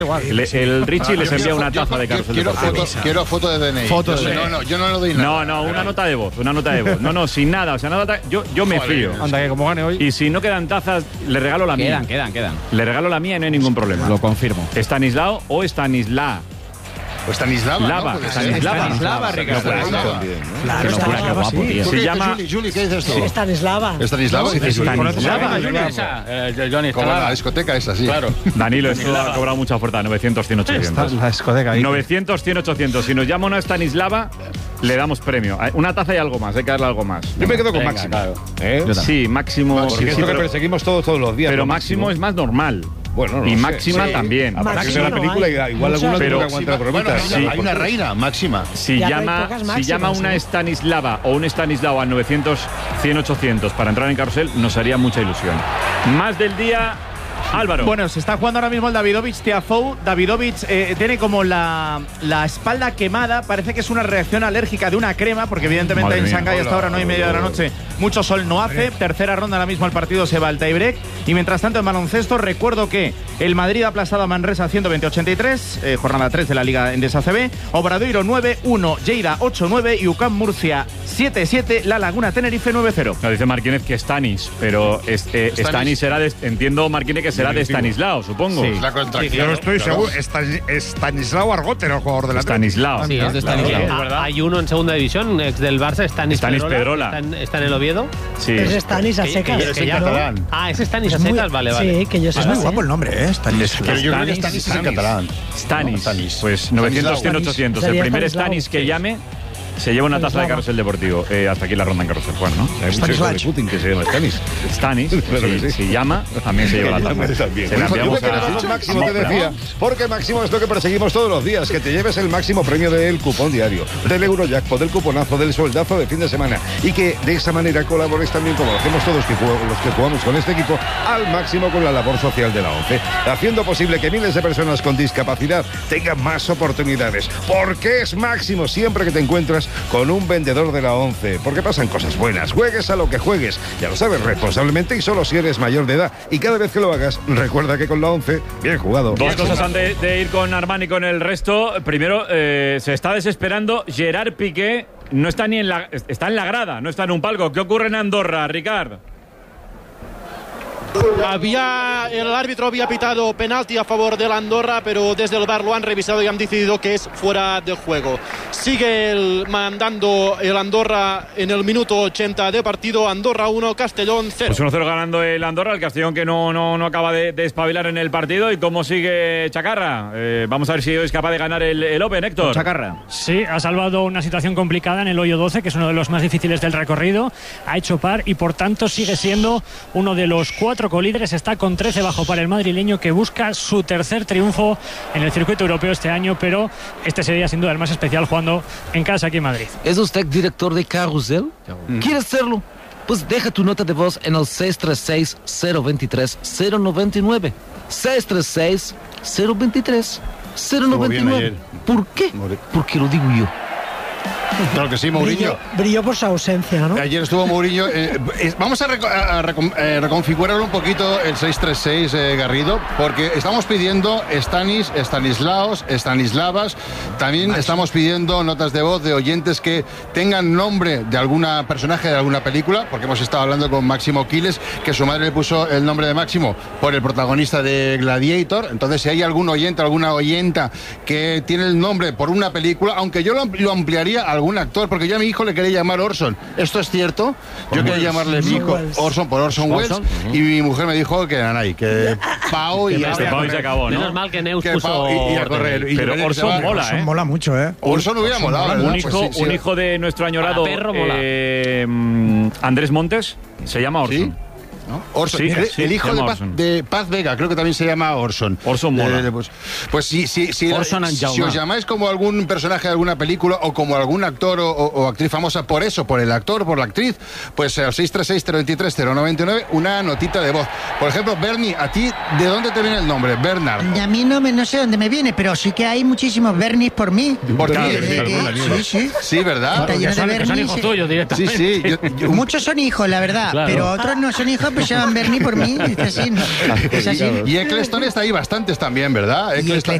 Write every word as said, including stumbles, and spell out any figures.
Le, el Richie les envía una taza de carrusel quiero deportivo. Foto, quiero foto de D N I. Foto de no, no, yo no le doy nada. No, no, una nota de voz, una nota de voz. No, no, sin nada. O sea, nada, yo, yo me fío. Anda, que como gane hoy. Y si no quedan tazas, le regalo la Quedan, mía. quedan, quedan. Le regalo la mía y no hay ningún problema. Lo confirmo. Estanislao o Estanisla. Pues Stanislava, Lava, ¿no? Puede ser. Stanislava. Stanislava, Ricardo. Stanislava. Claro, Qué locura, qué guapo, sí. tío. Se Julie, llama- Julie, Julie, ¿qué dices tú? Stanislava. Stanislava, dices Julie. Stanislava. Esa, eh, Johnny, Como está- la discoteca esa, sí. Claro. Danilo, esto ha cobrado mucha fuerza. novecientos, cien, ochocientos. La discoteca ahí. novecientos, cien, ochocientos. Si nos llama una Stanislava, le damos premio. Una taza y algo más, hay que darle algo más. Yo me quedo con Venga, Máximo. claro. ¿Eh? Sí, máximo. Porque sí, es sí, lo que pero, perseguimos todos, todos los días. pero con máximo es más normal. Bueno, no y lo sé. máxima Sí. también. Habrá que Máximo ver la no película hay. y igual Muchas- alguna Pero- que aguanta Bueno, bromitas. hay, Sí. hay una reina máxima. Si Ya, pero llama, hay pocas si máximas, llama una ¿eh? Stanislava o un Stanislao a novecientos, cien, ochocientos para entrar en carrusel, nos haría mucha ilusión. Más del día, Álvaro. Bueno, se está jugando ahora mismo el Davidovich Tiafoe. Davidovich eh, tiene como la, la espalda quemada. Parece que es una reacción alérgica de una crema, porque evidentemente Madre en mía. Shanghái hasta ahora no hay media de la noche. Mucho sol no hace. Tercera ronda ahora mismo el partido se va al tiebreak. Y mientras tanto en baloncesto recuerdo que el Madrid ha aplastado a Manresa ciento veinte a ochenta y tres. Eh, jornada tres de la Liga Endesa A C B. Obradoiro nueve uno, Lleida ocho nueve y U C A M Murcia siete siete. La Laguna Tenerife nueve cero. Nos dice Marquínez que Stanis, pero este, Stanis. Stanis será de, entiendo Marquínez que será de Stanislao, supongo. Sí. La contracción. Yo no estoy claro. seguro. Estani- Estanislao Argote era el jugador de la Stanislao. Sí, es de Stanislao. Ah, hay uno en segunda división, ex del Barça, Stanis, Stanis Pedrola. Está en, está en el Oviedo. Sí. Es Stanis a secas. que- que ya- ¿no? catalán. Ah, es Stanis a Es muy- secas, vale, vale. Sí, que yo sé. Es muy guapo el nombre, ¿eh? Stanislavski. Pero yo creo que Stanis, Stanis es en catalán. Stanis. No, Stanis. Pues novecientos, cien, Stanis. ochocientos. El Sería primer Stanislao. Stanis que llame se lleva una taza de Stanislava. carrusel deportivo. Eh, hasta aquí la ronda en carrusel, Juan, ¿no? Hay mucho hijo de Putin que se llama Stanis. Stanis, Claro que si, sí. si llama, también se lleva la taza. También. Se la Yo me enviamos quedaba a con Máximo, te decía, porque Máximo es lo que perseguimos todos los días, que te lleves el máximo premio del cupón diario, del Eurojackpot, del cuponazo, del sueldazo de fin de semana, y que de esa manera colabores también, como lo hacemos todos que jugamos- los que jugamos con este equipo, al máximo con la labor social de la ONCE, haciendo posible que miles de personas con discapacidad tengan más oportunidades. Porque es Máximo siempre que te encuentras con un vendedor de la ONCE, porque pasan cosas buenas. Juegues a lo que juegues, ya lo sabes, responsablemente y solo si eres mayor de edad. Y cada vez que lo hagas, recuerda que con la ONCE, bien jugado. Dos cosas antes de ir con Armani con el resto. Primero, eh, se está desesperando. Gerard Piqué no está ni en la... Está en la grada, no está en un palco. ¿Qué ocurre en Andorra, Ricard? Había, el árbitro había pitado penalti a favor del Andorra, pero desde el V A R lo han revisado y han decidido que es fuera de juego. Sigue el, mandando el Andorra en el minuto ochenta de partido. Andorra uno, Castellón cero. Pues uno cero ganando el Andorra, el Castellón que no, no, no acaba de, de espabilar en el partido. ¿Y cómo sigue Chacarra? Eh, vamos a ver si hoy es capaz de ganar el, el Open, Héctor. Chacarra. Sí, ha salvado una situación complicada en el hoyo doce, que es uno de los más difíciles del recorrido. Ha hecho par y por tanto sigue siendo uno de los cuatro colíderes. Está con trece bajo para el madrileño, que busca su tercer triunfo en el circuito europeo este año, pero este sería sin duda el más especial jugando en casa aquí en Madrid. ¿Es usted director de Carrusel? ¿Quieres serlo? Pues deja tu nota de voz en el seis tres seis, cero dos tres, cero nueve nueve. seis tres seis, cero dos tres, cero nueve nueve. ¿Por qué? Porque lo digo yo. Claro que sí, Mourinho. Brilló, brilló por su ausencia, ¿no? Ayer estuvo Mourinho. Eh, eh, vamos a, reco- a- a recon- eh, reconfigurar un poquito el seis tres seis, eh, Garrido, porque estamos pidiendo Stanis, Stanislaos, Stanislavas. También estamos pidiendo notas de voz de oyentes que tengan nombre de alguna personaje de alguna película, porque hemos estado hablando con Máximo Quiles, que su madre le puso el nombre de Máximo por el protagonista de Gladiator. Entonces, si hay algún oyente, alguna oyenta que tiene el nombre por una película, aunque yo lo, ampli- lo ampliaría a algún actor, porque yo a mi hijo le quería llamar Orson. ¿Esto es cierto? Yo quería llamarle a mi hijo Orson por Orson Welles, y mi mujer me dijo que Nanay, que Pau y ya Este está. Pau y se acabó, ¿no? Menos mal que Neus Que puso Pau y- y a orden. correr. Y Pero yo- Orson se va- mola, Orson ¿eh? mola mucho, ¿eh? Orson hubiera molado, mola, ¿verdad? Un hijo, Pues sí, sí. un hijo de nuestro añorado Para perro mola. eh, mm, Andrés Montes se llama Orson. ¿Sí? Orson. Sí, el, sí, el se hijo de llama Paz, Orson. de Paz Vega, creo que también se llama Orson. Orson mola. Eh, pues, pues sí, sí, sí, Orson and si Jaume. os llamáis como algún personaje de alguna película o como algún actor o, o- o actriz famosa, por eso, por el actor, por la actriz, pues al seis tres seis, cero dos tres, cero nueve nueve, una notita de voz. Por ejemplo, Bernie, ¿a ti de dónde te viene el nombre? Bernard. A mí no, me, no sé dónde me viene, pero sí que hay muchísimos Bernis por mí. ¿Por Claro, ti? sí, Eh, que- sí, sí. Sí, ¿verdad? Está lleno de Que son Bernis, hijos eh. tuyos Sí, directamente. sí. yo- yo- Muchos son hijos, la verdad, Claro. pero otros no son hijos, todos se llaman Bernie por mí. Es así. Es así. Y Eccleston está ahí bastantes también, ¿verdad? Y Eccleston,